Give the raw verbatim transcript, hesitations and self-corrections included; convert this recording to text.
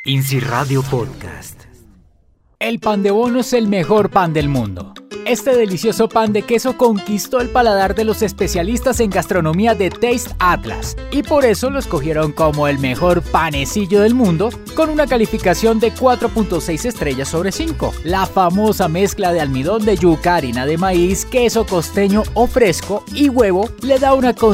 INSI Radio Podcast. El pan de bono es el mejor pan del mundo. Este delicioso pan de queso conquistó el paladar de los especialistas en gastronomía de Taste Atlas y por eso lo escogieron como el mejor panecillo del mundo con una calificación de cuatro punto seis estrellas sobre cinco. La famosa mezcla de almidón de yuca, harina de maíz, queso costeño o fresco y huevo le da una